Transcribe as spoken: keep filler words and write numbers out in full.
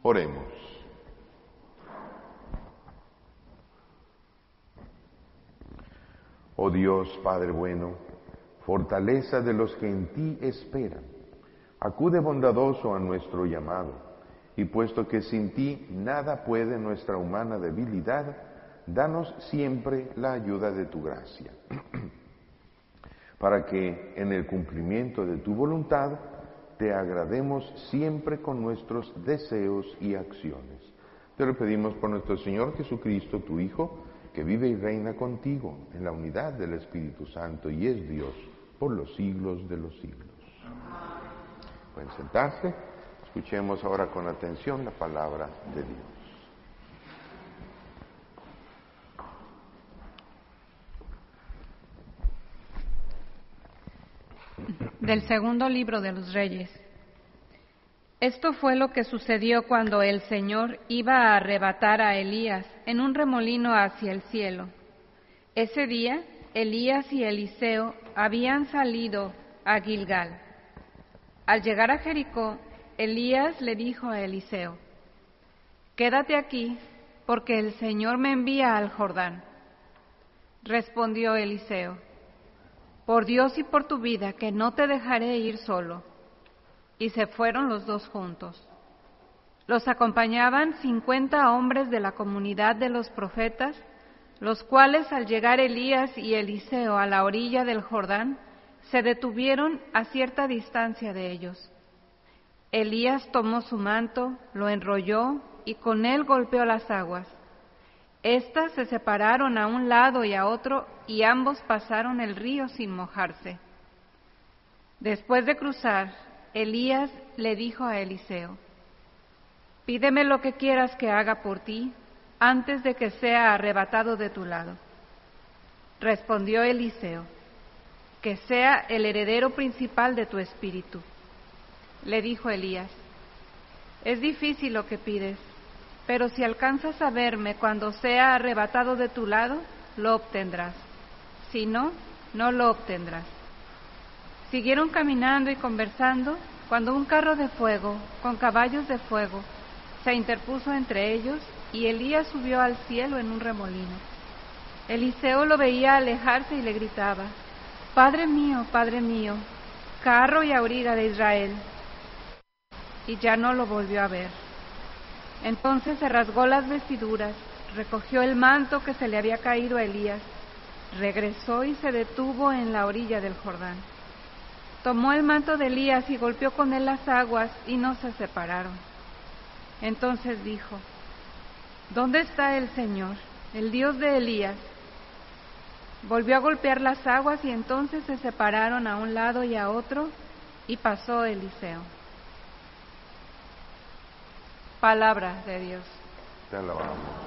Oremos. Oh Dios, Padre bueno, fortaleza de los que en ti esperan, acude bondadoso a nuestro llamado, y puesto que sin ti nada puede nuestra humana debilidad, danos siempre la ayuda de tu gracia, para que en el cumplimiento de tu voluntad te agrademos siempre con nuestros deseos y acciones. Te lo pedimos por nuestro Señor Jesucristo, tu Hijo, que vive y reina contigo en la unidad del Espíritu Santo y es Dios por los siglos de los siglos. Pueden sentarse. Escuchemos ahora con atención la palabra de Dios. Del segundo libro de los Reyes. Esto fue lo que sucedió cuando el Señor iba a arrebatar a Elías en un remolino hacia el cielo. Ese día, Elías y Eliseo habían salido a Gilgal. Al llegar a Jericó, Elías le dijo a Eliseo: «Quédate aquí, porque el Señor me envía al Jordán». Respondió Eliseo: «Por Dios y por tu vida, que no te dejaré ir solo». Y se fueron los dos juntos. Los acompañaban cincuenta hombres de la comunidad de los profetas, los cuales al llegar Elías y Eliseo a la orilla del Jordán, se detuvieron a cierta distancia de ellos. Elías tomó su manto, lo enrolló y con él golpeó las aguas. Estas se separaron a un lado y a otro, y ambos pasaron el río sin mojarse. Después de cruzar, Elías le dijo a Eliseo: «Pídeme lo que quieras que haga por ti antes de que sea arrebatado de tu lado». Respondió Eliseo: «Que sea el heredero principal de tu espíritu». Le dijo Elías: «Es difícil lo que pides, pero si alcanzas a verme cuando sea arrebatado de tu lado, lo obtendrás. Si no, no lo obtendrás». Siguieron caminando y conversando cuando un carro de fuego, con caballos de fuego, se interpuso entre ellos y Elías subió al cielo en un remolino. Eliseo lo veía alejarse y le gritaba: «Padre mío, Padre mío, carro y auriga de Israel». Y ya no lo volvió a ver. Entonces se rasgó las vestiduras, recogió el manto que se le había caído a Elías, regresó y se detuvo en la orilla del Jordán. Tomó el manto de Elías y golpeó con él las aguas y no se separaron. Entonces dijo: «¿Dónde está el Señor, el Dios de Elías?». Volvió a golpear las aguas y entonces se separaron a un lado y a otro y pasó Eliseo. Palabra de Dios. Te alabamos.